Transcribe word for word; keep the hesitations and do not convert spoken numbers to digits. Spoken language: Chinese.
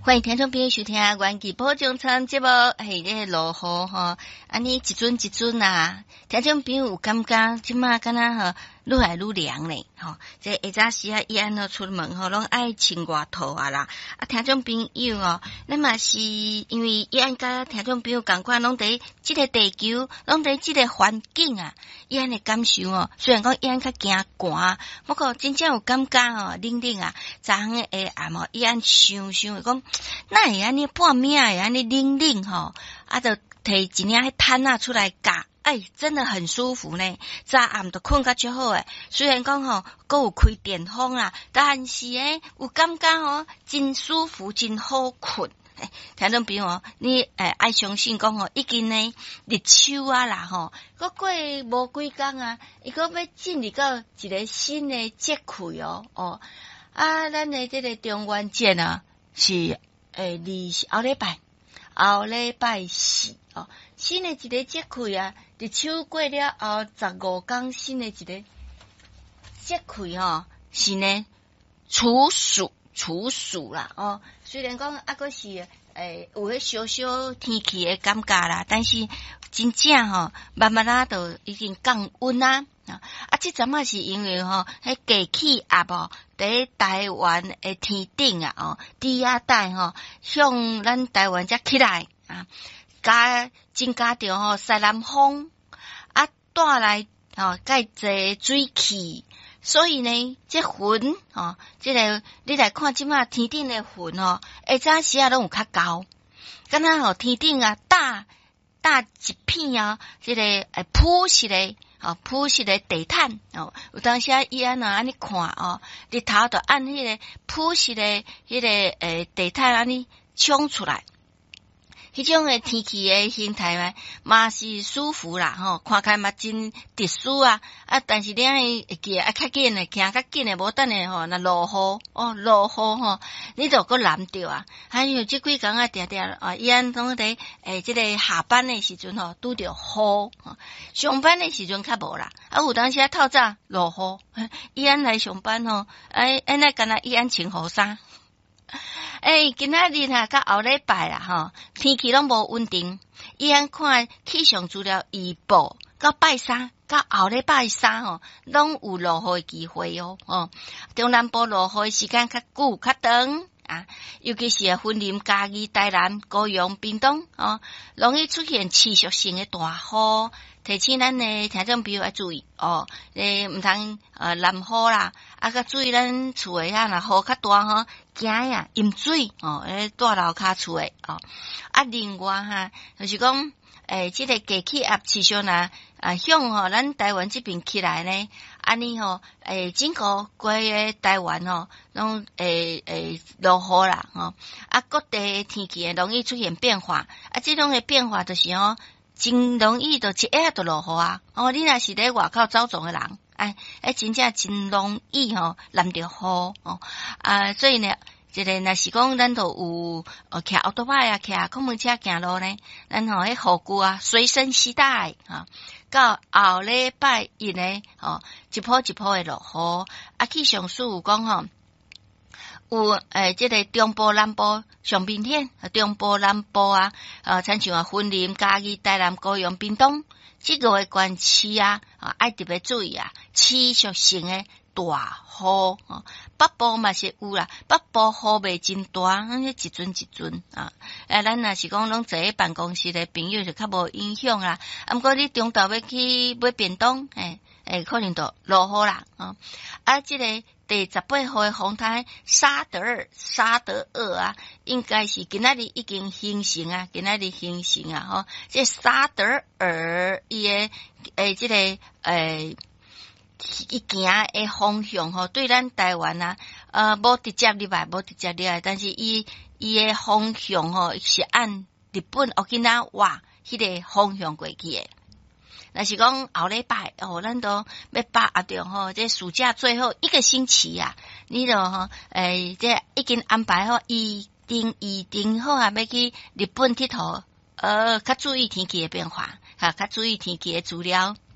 欢迎听众朋友收听元气保重餐节目，系咧落雨吼，安尼一阵一阵啊，听众朋友有感觉即马敢若吼愈来愈凉咧，吼，这下早时啊，伊安怎出门吼，拢爱穿外套啊啦。啊，听众朋友哦，咱嘛是因为伊安甲听众朋友共款，拢伫即个地球，拢伫即个环境啊，伊安的感受哦。虽然讲伊安较惊寒，不过真正有感觉哦，冷冷啊，昨昏的下暗哦，伊安想想讲，哪会安尼半暝会安尼冷冷吼，啊，就摕一领迄毯啊出来夹。哎，真的很舒服呢。早暗都困甲足好诶，虽然讲吼，阁有开电风啦，但是诶，有感觉吼，真舒服，真好困。听众朋友哦，你诶爱相信讲吼，已经呢日秋啊啦吼，阁过无几工啊，伊阁要进入到一个新的节气哦哦。啊，咱的这个中元节啊，是诶二后礼拜，后礼拜四哦。新的一个节气啊，日秋过了后十五天，新的一个节气吼，是呢处暑处暑啦哦。虽然讲啊，个是诶有迄小小天气的感觉啦，但是真正吼，慢慢啊都已经降温啊。啊，即阵啊是因为吼，迄低气压哦，伫台湾的天顶啊哦，低压带吼向咱台湾才起来啊。加增加着吼西南风啊带来吼介济水汽，所以呢，这云吼，这个你来看即马天顶的云吼，下早时啊拢有较高，敢若吼天顶啊搭搭一片啊，这个诶铺实的吼铺实的地毯哦，有当时啊伊安那安尼看哦，日头就按迄个铺实的迄个诶地毯安尼冲出来。迄种诶天气诶形态嘛，嘛是舒服啦吼，看起来嘛真特殊啊！啊，但是你爱会记啊较紧诶，行较紧诶，无等诶吼，若落雨哦，落雨吼，你就搁淋着啊！还有即几工啊，定定啊，伊安拢伫诶，即个下班诶时阵吼，拄着雨，上班诶时阵较无啦。啊，有当时啊透早落雨，伊安来上班吼，哎，安尼干若伊安穿雨衫。诶，今仔日哈，甲后礼拜啦吼，天气拢无稳定。伊安看气象资料预报，到拜三，到后礼拜三吼，拢有落雨机会哦。哦，中南部落雨时间较久较长啊，尤其是啊，云林、嘉义、台南、高雄、屏东哦，容易出现持续性的大雨。提醒咱的听众朋友要注意哦，诶，毋通呃淋雨啦，啊，甲注意咱厝诶遐若雨较大吼，惊呀淹水哦，诶，大楼骹厝诶哦。啊，另外哈，就是讲诶，即、这个低气压持续呐啊向吼咱台湾这边起来呢，安尼吼诶，整个规个台湾吼，拢诶诶落雨啦吼，啊，各地天气会容易出现变化，啊，即种诶变化就是吼。真容易就一下就落雨啊！哦，你若是咧外口走动诶人，哎，哎，真正真容易吼淋着雨哦啊！所以呢，即个若是讲咱都有呃骑奥多拜啊，骑公门车行路呢，咱吼迄雨具啊随身携带啊。到后礼拜一呢，哦，一波一波诶落雨啊！气象署有讲吼。有诶，即、这个中部南部上明显，中部南部啊，呃，亲像啊，云林、嘉义、台南、高雄、屏东，即个诶关区啊，啊，爱特别注意啊，持续性诶大雨哦，北部嘛是有啦，北部雨未真大，迄一阵一阵啊，诶，咱若是讲拢坐喺办公室诶朋友就较无影响啦，啊，毋过你中昼要去买便当，诶诶，可能就落雨啦，啊，啊，即、这个。第十八号的风台沙德尔沙德尔啊，应该是今仔日已经形成啊，今仔日形成啊，吼，这沙德尔伊诶诶，这个诶，伊行诶方向吼，对咱台湾啊，呃，无直接入来，无直接入来，但是伊伊诶方向吼是按日本奥吉那哇迄个方向过去诶。若是讲后礼拜哦，咱都要把握着吼，这暑假最后一个星期啊，你就吼诶，这已经安排好预定预定好啊，要去日本佚佗，呃，较注意天气的变化，哈，较注意天气的资料